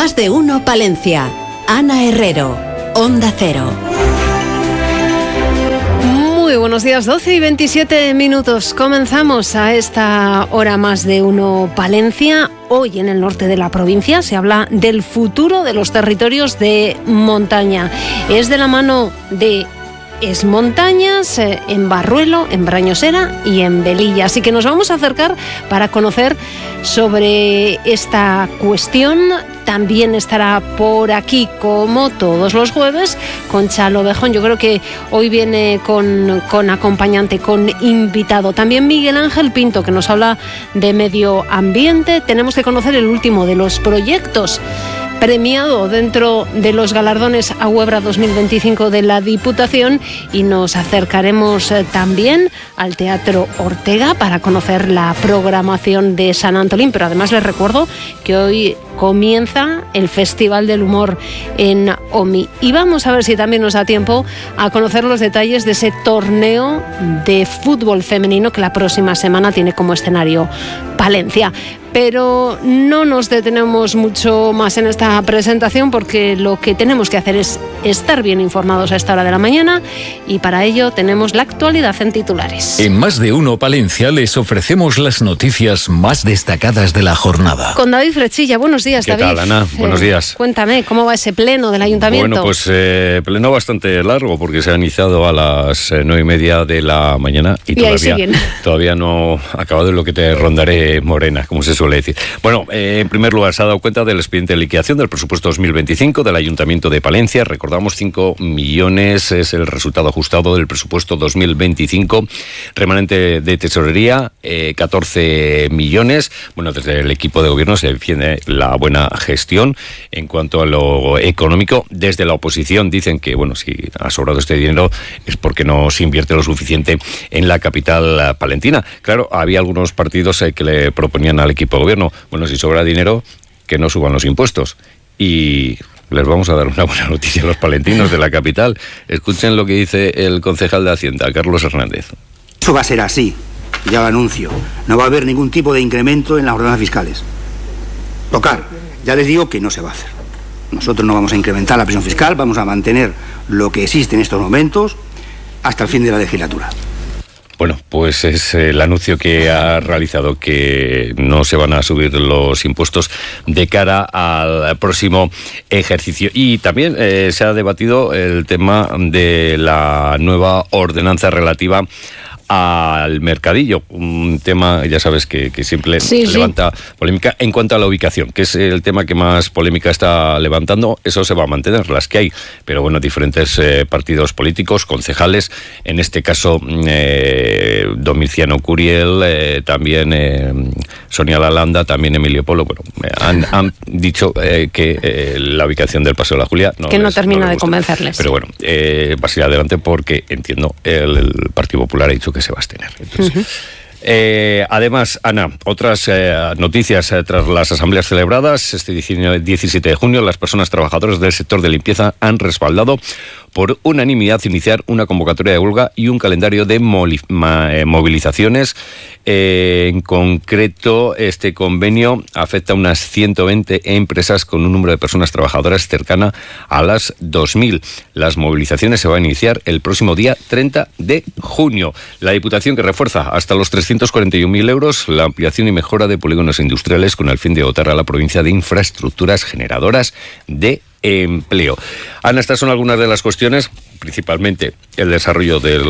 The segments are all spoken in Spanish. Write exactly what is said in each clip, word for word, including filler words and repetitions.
Más de uno Palencia. Ana Herrero, Onda Cero. Muy buenos días, doce y veintisiete minutos. Comenzamos a esta hora Más de uno Palencia. Hoy en el norte de la provincia se habla del futuro de los territorios de montaña. Es de la mano de Es Montañas, eh, en Barruelo, en Brañosera y en Velilla. Así que nos vamos a acercar para conocer sobre esta cuestión. También estará por aquí, como todos los jueves, Concha Lobejón. Yo creo que hoy viene con, con acompañante, con invitado. También Miguel Ángel Pinto, que nos habla de medio ambiente. Tenemos que conocer el último de los proyectos premiado dentro de los galardones AUEBRA dos mil veinticinco de la Diputación, y nos acercaremos eh, también al Teatro Ortega para conocer la programación de San Antolín. Pero además les recuerdo que hoy comienza el Festival del Humor en OMI, y vamos a ver si también nos da tiempo a conocer los detalles de ese torneo de fútbol femenino que la próxima semana tiene como escenario Palencia. Pero no nos detenemos mucho más en esta presentación, porque lo que tenemos que hacer es estar bien informados a esta hora de la mañana, y para ello tenemos la actualidad en titulares. En Más de uno Palencia les ofrecemos las noticias más destacadas de la jornada. Con David Frechilla. Buenos días, ¿Qué David. tal, Ana? Buenos días. Eh, cuéntame, ¿cómo va ese pleno del Ayuntamiento? Bueno, pues eh, pleno bastante largo, porque se ha iniciado a las eh, nueve y media de la mañana y, y todavía, todavía no ha acabado lo que te rondaré morena, como se suele decir. Bueno, eh, en primer lugar, se ha dado cuenta del expediente de liquidación del presupuesto dos mil veinticinco del Ayuntamiento de Palencia. Recordamos, cinco millones es el resultado ajustado del presupuesto dos mil veinticinco. Remanente de tesorería, eh, catorce millones. Bueno, desde el equipo de gobierno se defiende la buena gestión en cuanto a lo económico. Desde la oposición dicen que, bueno, si ha sobrado este dinero es porque no se invierte lo suficiente en la capital palentina. Claro, había algunos partidos eh, que le proponían al equipo de gobierno, bueno, si sobra dinero, que no suban los impuestos. Y les vamos a dar una buena noticia a los palentinos de la capital. Escuchen lo que dice el concejal de Hacienda, Carlos Hernández. Eso va a ser así, ya lo anuncio. No va a haber ningún tipo de incremento en las ordenanzas fiscales. Tocar, ya les digo que no se va a hacer. Nosotros no vamos a incrementar la presión fiscal, vamos a mantener lo que existe en estos momentos hasta el fin de la legislatura. Bueno, pues es el anuncio que ha realizado, que no se van a subir los impuestos de cara al próximo ejercicio. Y también eh, se ha debatido el tema de la nueva ordenanza relativa al mercadillo, un tema, ya sabes, que, que siempre sí, levanta sí. polémica en cuanto a la ubicación, que es el tema que más polémica está levantando. Eso se va a mantener, las que hay, pero bueno, diferentes eh, partidos políticos, concejales, en este caso eh, Domiciano Curiel, eh, también eh, Sonia Lalanda, también Emilio Polo, bueno, han, han dicho eh, que eh, la ubicación del Paseo de la Julia no que no les, termina no de convencerles. Pero bueno, eh, va a seguir adelante porque entiendo el, el Partido Popular ha dicho que se va a abstener. Entonces, uh-huh. eh, además, Ana, otras eh, noticias eh, tras las asambleas celebradas este diecisiete de junio, las personas trabajadoras del sector de limpieza han respaldado por unanimidad iniciar una convocatoria de huelga y un calendario de moli- ma- eh, movilizaciones. Eh, en concreto, este convenio afecta a unas ciento veinte empresas con un número de personas trabajadoras cercana a las dos mil. Las movilizaciones se van a iniciar el próximo día treinta de junio. La Diputación, que refuerza hasta los trescientos cuarenta y un mil euros la ampliación y mejora de polígonos industriales con el fin de dotar a la provincia de infraestructuras generadoras de empleo. Ana, estas son algunas de las cuestiones, principalmente el desarrollo del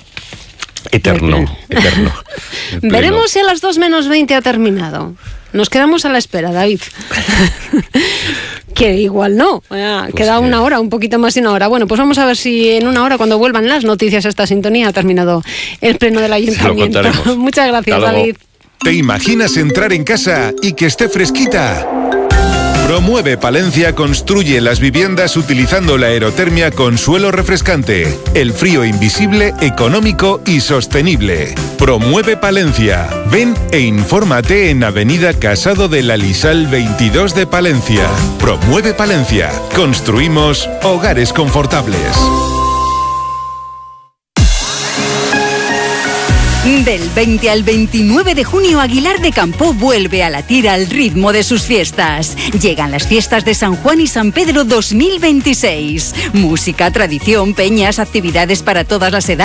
eterno, eterno. Veremos si a las dos menos veinte ha terminado. Nos quedamos a la espera, David. Que igual no, pues queda una hora, un poquito más de una hora. Bueno, pues vamos a ver si en una hora, cuando vuelvan las noticias a esta sintonía, ha terminado el pleno del Ayuntamiento. Muchas gracias, David. ¿Te imaginas entrar en casa y que esté fresquita? Promueve Palencia construye las viviendas utilizando la aerotermia con suelo refrescante. El frío invisible, económico y sostenible. Promueve Palencia. Ven e infórmate en Avenida Casado de la Lisal veintidós de Palencia. Promueve Palencia. Construimos hogares confortables. Del veinte al veintinueve de junio, Aguilar de Campoo vuelve a latir al ritmo de sus fiestas. Llegan las fiestas de San Juan y San Pedro dos mil veintiséis. Música, tradición, peñas, actividades para todas las edades.